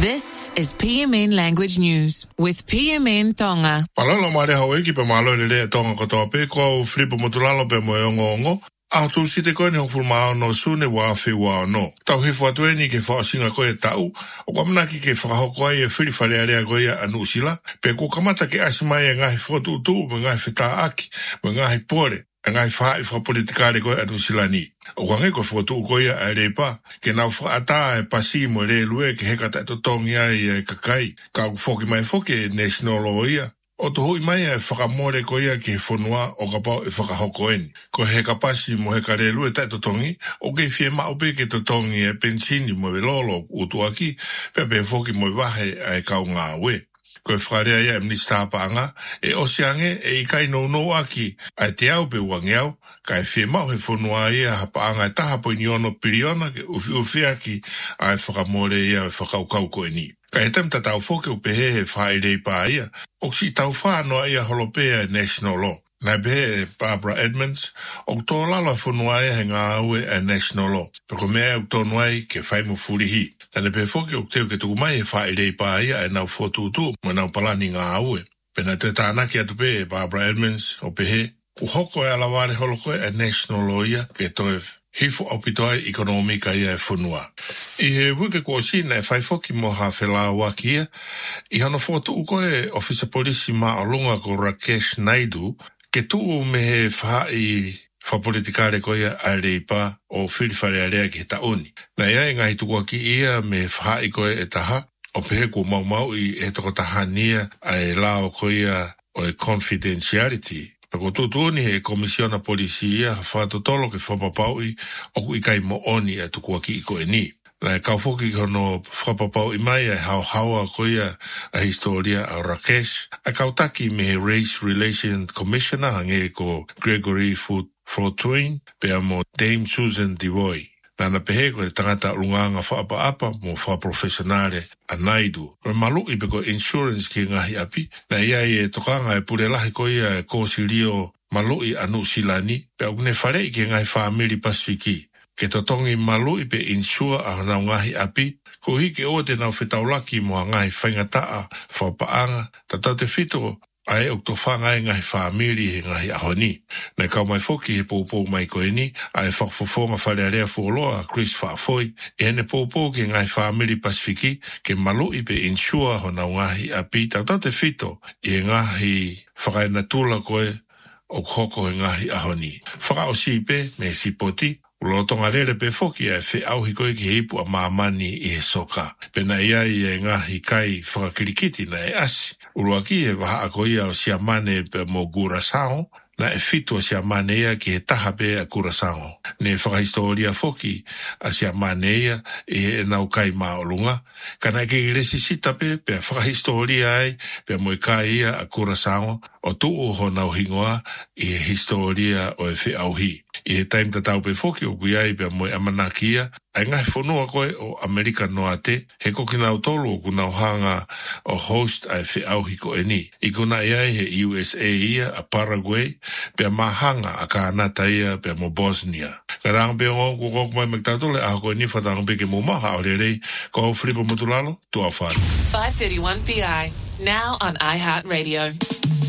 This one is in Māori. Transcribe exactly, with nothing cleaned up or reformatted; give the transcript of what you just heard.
This is P M N Language News with P M N Tonga. Palolo mare hawe ki pe malo le le tonga kotoa pe ko flipo motulalo pe mo yongo ngo. A tu si te koe ni hofulmao no sune wa fe wa no. Tau he fuatue ni ke whaasinga koe tau, o kamanaki ke whakahoko ai e whiri whare area koe anu sila, pe ko kamata ke asimai e ngahi whotu utu, me ngahi whita aki, me ngahi pore, e ngahi whaai whapolitikare koe anu sila ni. O kwange ko whotu koe a repa, ke nau whaata e pasi mo le lue ke hekata e totongi ai e kakai, ka whoki mai whoki e national law ia. O to hui mai e whakamore ko ia ki he whanua o ka pao e whakahoko eni. Ko he kapasi mo he karelu e tai totongi, o ke fie maupe ke totongi e pensini mo e lolo utu aki, pe pe whoki mo e wahe e kau ngā we. Ko e whakarea ia e mnista apanga, e osiange e i kai no no aki, a te au pe wangeau, ka e fie mau he whanua ia hapaanga e taha po ni ono piriona ke ufi ufi aki a e whakamore ia e whakaukau ko eni. Ka e tam tatau whoke o pehe he whaerei pā ia, o si tau whānoa ia holopea national law. Nai pehe e Barbara Edmonds, o tō lalo whanua ia he ngā aue e national law. Peko mea o tō nuai ke whaimu furihi. Nane pehe whoke o teo ke tuku mai he whaerei pā ia e nau whotutu mo nau palani ngā aue. Pena te tānaki atu pehe Barbara Edmonds o pehe, u hoko e alaware holoko e national law ia ke toe hifo opitoai ekonomika ia e whanua. I he wike ko sina e whaifoki mo ha whelā wakia, i hana whotu uko e ofisa polisi ma alunga ko Rakesh Naidu, ke tuu me he whai whapolitikare ko ia a reipa o whiriwhare area ki he taoni. Na ia e ngahi tukua ki ia me whai ko e taha, o pehe ko mau mau i he toko tahania a e lao ko ia o e confidentiality. Peko tutuni he komisiona polisia ha whatotolo ke whapapau i oku i kai mo oni e tukua ki i ko e ni. Na e kaufoki kono whapapau i mai e hao hawa koia a historia a Rakesh, a kautaki me Race Relations Commissioner hange ko Gregory Fortuyn, pe amo Dame Susan Devoy. Nana pehe ko e tangata lunganga whaapa-apa mo whaprofessionale a Naidu. Ko malu i peko insurance ki ngahi api, na ia i e tokanga e pure lahi ko ia e kōsi rio malu i anu silani, pe au ne whare i ki ngahi whaamiri pasifiki. Ke totongi malu i pe insure a nau ngahi api, ko hiki o te nau whetaulaki mo a ngahi whaingataa, whapaanga, tatau te whito, ai o to whanga e ngahi whaamiri he ngahi ahoni. Nei kau mai whoki he pōpō mai ko eni, ai whakfofonga whare area wholoa Chris Whaafoi, e hene pōpō ke ngahi whaamiri pasifiki, ke malu i pe insua ho nau ngahi api, tau te whito, i ngahi whakainatula koe o hoko he ngahi ahoni. Whaka o si pe, me si poti, ulo tonga rere pe whoki e whi auhi koe ki hipu a mamani i he soka. Pena ia i e ngahi kai whakakirikiti na e asi. Uruaki e waha ako ia o siamane pe mo Curaçao, na e fitu a siamane ia ki he taha pe a Curaçao. Ne whakahistoria foki a siamane ia e he nau kai maolunga. Kana ke i resi sita pe pe a whakahistoria ai pe mo i kai ia a Curaçao o tuu ho nau hingoa i he historia o e whi auhi. I he taim tatau pe foki o kuiai pe mo i amanakia, ai ngai whanua koe o Amerika noa te, he koki nau tolu o kunau hanga o host ai whi auhi ko e ni. I kuna iai he U S A ia a Paraguay, pe a mahanga a ka anata ia pe mo Bosnia. Karang pe o ko koko mai mektatole a ko e ni whatang pe ke mo maha o le rei, ko o Filipo Motulalo, tu a whanu. five thirty-one P I, now on iHeartRadio.